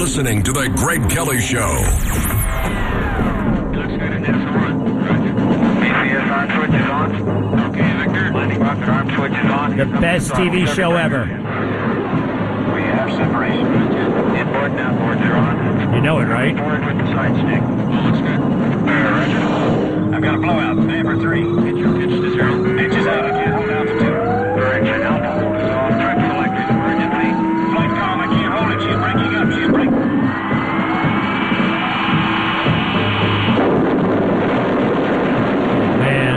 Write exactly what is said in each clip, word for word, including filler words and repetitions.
listening to The Greg Kelly Show. Looks good in S one. B C S arm switch is on. Okay, Victor. Landing rocket arm switch is on. The best T V show ever. We have separation. Inboard and outboard, they're on. You know it, right? Forward with the side stick. All looks good. Uh, Roger. I've got a blowout. Number three. Get your pitch to zero. Pitch is out. I can't hold altitude. Correction. Altitude is off. Trip selected. Emergency. Flight com. I can't hold it. She's breaking up. She's breaking. Man.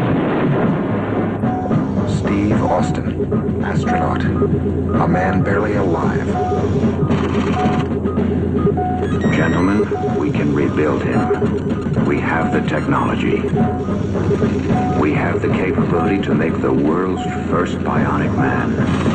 Steve Austin, astronaut. A man barely alive. Gentlemen, we can rebuild him. We have the technology. We have the capability to make the world's first bionic man.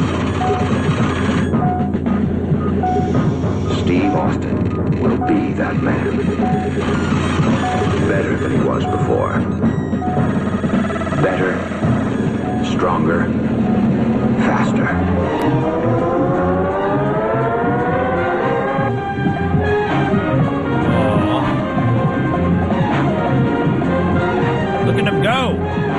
Steve Austin will be that man. Better than he was before. Better, stronger, faster. Look at him go.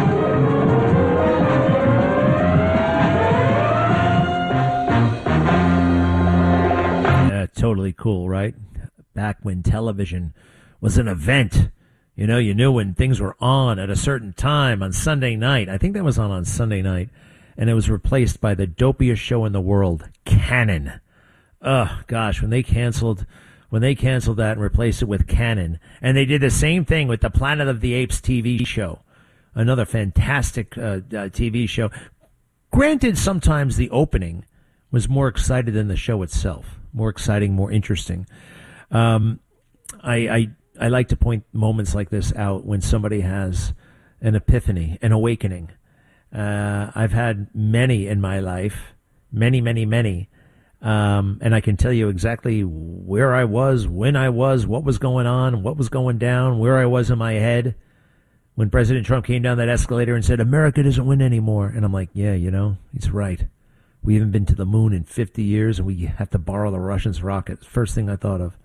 Yeah, totally cool, right? Back when television was an event. You know, you knew when things were on at a certain time on Sunday night. I think that was on on Sunday night. And it was replaced by the dopiest show in the world, Cannon. Oh, gosh, when they canceled... When they canceled that and replaced it with Canon. And they did the same thing with the Planet of the Apes T V show. Another fantastic uh, uh, T V show. Granted, sometimes the opening was more excited than the show itself. More exciting, more interesting. Um, I, I, I like to point moments like this out when somebody has an epiphany, an awakening. Uh, I've had many in my life. Many, many, many. Um, and I can tell you exactly where I was, when I was, what was going on, what was going down, where I was in my head when President Trump came down that escalator and said, America doesn't win anymore. And I'm like, yeah, you know, he's right. We haven't been to the moon in fifty years and we have to borrow the Russians' rockets. First thing I thought of.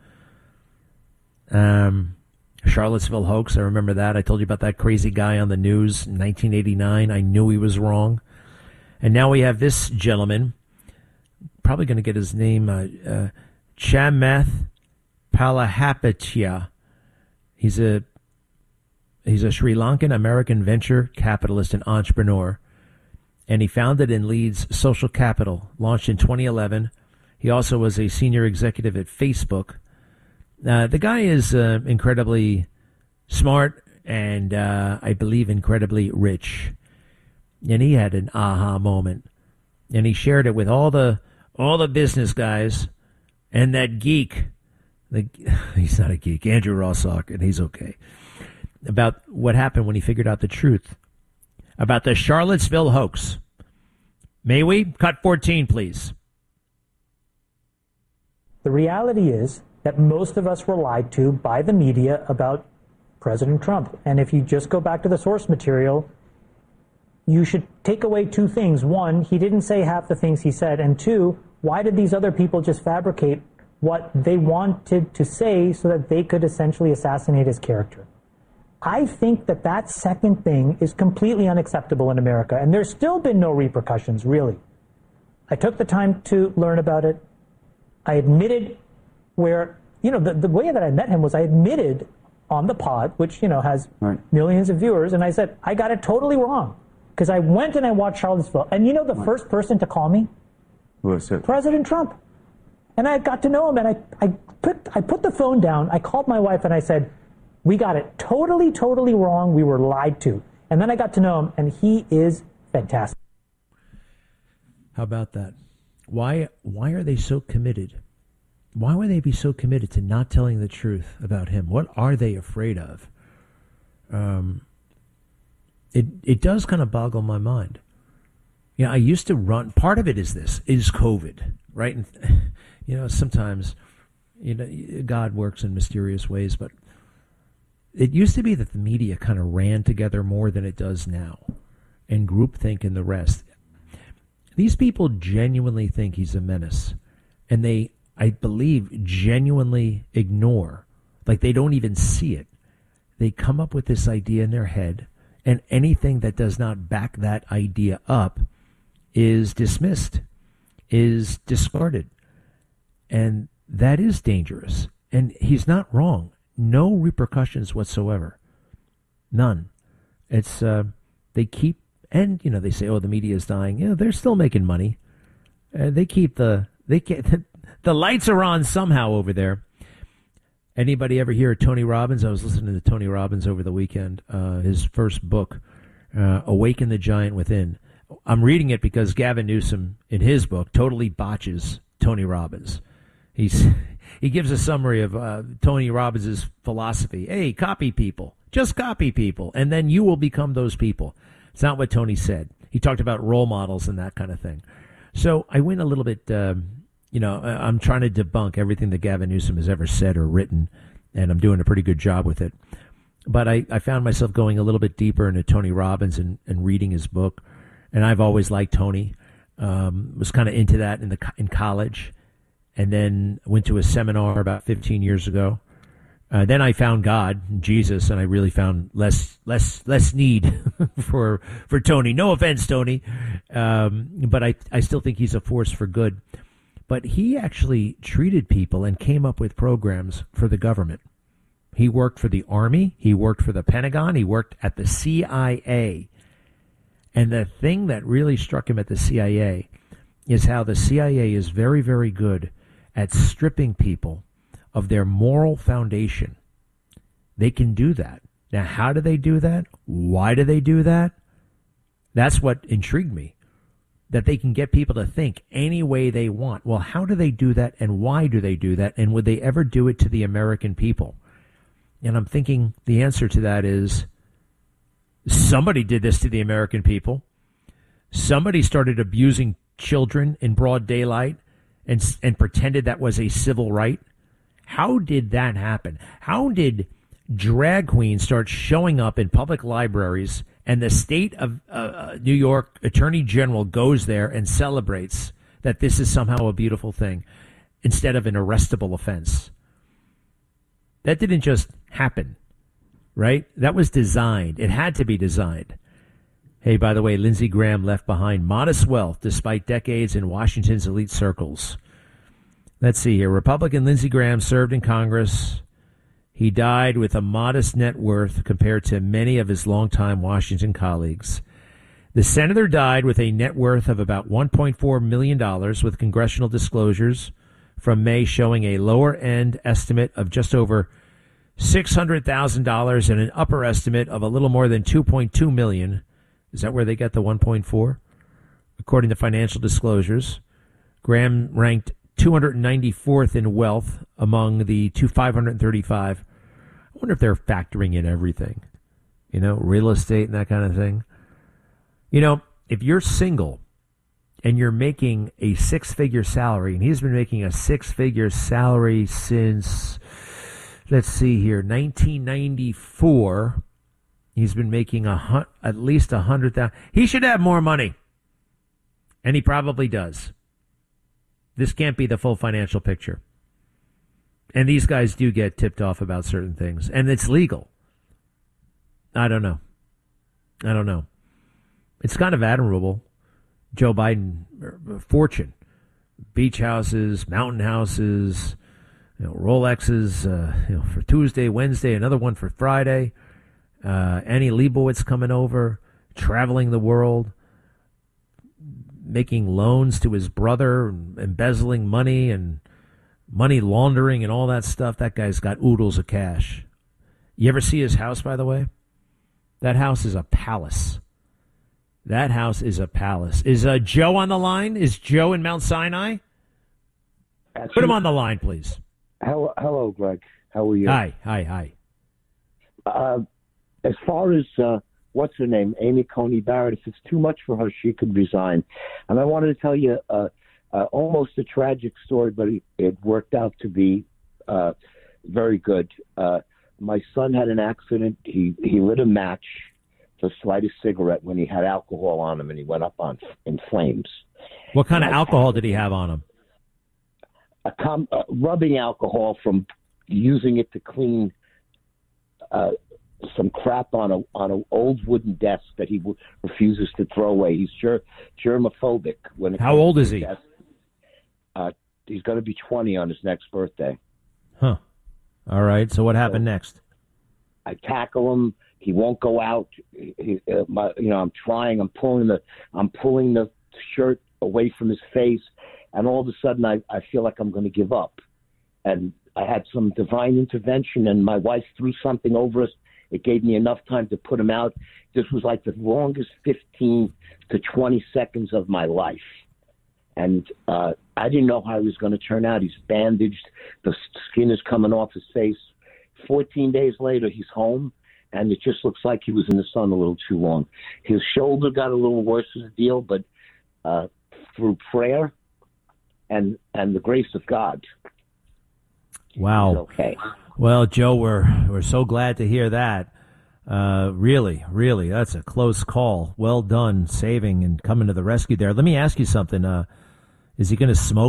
Um, Charlottesville hoax. I remember that. I told you about that crazy guy on the news in nineteen eighty-nine. I knew he was wrong. And now we have this gentleman. Probably going to get his name, uh, uh, Chamath Palihapitiya. He's a he's a Sri Lankan American venture capitalist and entrepreneur, and he founded and leads Social Capital, launched in twenty eleven. He also was a senior executive at Facebook. Uh, the guy is uh, incredibly smart and uh, I believe incredibly rich, and he had an aha moment, and he shared it with all the all the business guys, and that geek, the, he's not a geek, Andrew Rossok, and he's okay, about what happened when he figured out the truth about the Charlottesville hoax. May we? Cut fourteen, please. The reality is that most of us were lied to by the media about President Trump. And if you just go back to the source material, you should take away two things. One, he didn't say half the things he said. And two, why did these other people just fabricate what they wanted to say so that they could essentially assassinate his character? I think that that second thing is completely unacceptable in America, and there's still been no repercussions, really. I took the time to learn about it. I admitted where, you know, the, the way that I met him was I admitted on the pod, which, you know, has right. millions of viewers, and I said, I got it totally wrong. Because I went and I watched Charlottesville, and you know the right. first person to call me? Who was it? President Trump. And I got to know him, and I, I, put, I put the phone down, I called my wife, and I said, we got it totally, totally wrong. We were lied to. And then I got to know him, and he is fantastic. How about that? Why why are they so committed? Why would they be so committed to not telling the truth about him? What are they afraid of? Um, it it does kind of boggle my mind. You know, I used to run. Part of it is this: is COVID, right? And you know, sometimes you know God works in mysterious ways, but it used to be that the media kind of ran together more than it does now, and groupthink and the rest. These people genuinely think he's a menace, and they I believe, genuinely ignore. Like they don't even see it. They come up with this idea in their head, and anything that does not back that idea up is dismissed, is discarded. And that is dangerous. And he's not wrong. No repercussions whatsoever. None. It's, uh, they keep, and, you know, they say, oh, the media is dying. Yeah, they're still making money. Uh, they keep the, they get, the lights are on somehow over there. Anybody ever hear of Tony Robbins? I was listening to Tony Robbins over the weekend, uh, his first book, uh, Awaken the Giant Within. I'm reading it because Gavin Newsom, in his book, totally botches Tony Robbins. He's He gives a summary of uh, Tony Robbins' philosophy. Hey, copy people. Just copy people, and then you will become those people. It's not what Tony said. He talked about role models and that kind of thing. So I went a little bit... Um, You know, I'm trying to debunk everything that Gavin Newsom has ever said or written, and I'm doing a pretty good job with it. But I, I found myself going a little bit deeper into Tony Robbins and, and reading his book. And I've always liked Tony. Um, was kind of into that in the in college, and then went to a seminar about fifteen years ago. Uh, then I found God, Jesus, and I really found less less less need for for Tony. No offense, Tony, um, but I I still think he's a force for good. But he actually treated people and came up with programs for the government. He worked for the Army. He worked for the Pentagon. He worked at the C I A. And the thing that really struck him at the C I A is how the C I A is very, very good at stripping people of their moral foundation. They can do that. Now, how do they do that? Why do they do that? That's what intrigued me. That they can get people to think any way they want. Well, how do they do that, and why do they do that, and would they ever do it to the American people? And I'm thinking the answer to that is somebody did this to the American people. Somebody started abusing children in broad daylight and, and pretended that was a civil right. How did that happen? How did drag queens start showing up in public libraries, and the state of uh, New York Attorney General goes there and celebrates that this is somehow a beautiful thing instead of an arrestable offense? That didn't just happen, right? That was designed. It had to be designed. Hey, by the way, Lindsey Graham left behind modest wealth despite decades in Washington's elite circles. Let's see here. Republican Lindsey Graham served in Congress. He died with a modest net worth compared to many of his longtime Washington colleagues. The senator died with a net worth of about one point four million dollars, with congressional disclosures from May showing a lower-end estimate of just over six hundred thousand dollars and an upper estimate of a little more than two point two million dollars. Is that where they got the one point four? According to financial disclosures, Graham ranked two hundred ninety-fourth in wealth among the five hundred thirty-five. I wonder if they're factoring in everything, you know, real estate and that kind of thing. You know, if you're single and you're making a six-figure salary, and he's been making a six-figure salary since, let's see here, nineteen ninety-four. He's been making a hun- at least a hundred thousand. He should have more money, and he probably does. This can't be the full financial picture. And these guys do get tipped off about certain things. And it's legal. I don't know. I don't know. It's kind of admirable. Joe Biden, fortune. Beach houses, mountain houses, you know, Rolexes, uh, you know, for Tuesday, Wednesday, another one for Friday. Uh, Annie Leibovitz coming over, traveling the world, making loans to his brother, embezzling money and money laundering and all that stuff. That guy's got oodles of cash. You ever see his house, by the way? That house is a palace. That house is a palace. Is uh, Joe on the line? Is Joe in Mount Sinai? Actually, put him on the line, please. Hello, hello, Greg. How are you? Hi, hi, hi. Uh, as far as... Uh, what's her name, Amy Coney Barrett, if it's too much for her, she could resign. And I wanted to tell you uh, uh, almost a tragic story, but it, it worked out to be uh, very good. Uh, my son had an accident. He, he lit a match to light a cigarette when he had alcohol on him, and he went up on in flames. What kind of alcohol did he have on him? a com- uh, rubbing alcohol from using it to clean uh, some crap on a on an old wooden desk that he w- refuses to throw away. He's ger- germophobic. When it How comes old to is he? desk. Uh, he's going to be twenty on his next birthday. Huh. All right. So what happened So- next? I tackle him. He won't go out. He, uh, my, you know, I'm trying. I'm pulling the. I'm pulling the shirt away from his face, and all of a sudden, I, I feel like I'm going to give up. And I had some divine intervention, and my wife threw something over us. It gave me enough time to put him out. This was like the longest fifteen to twenty seconds of my life, and uh, I didn't know how he was going to turn out. He's bandaged. The skin is coming off his face. fourteen days later, he's home, and it just looks like he was in the sun a little too long. His shoulder got a little worse as a deal, but uh, through prayer and and the grace of God, Wow. he's okay. Well, Joe, we're we're so glad to hear that. Uh, really, really, that's a close call. Well done, saving and coming to the rescue there. Let me ask you something. Uh, is he going to smoke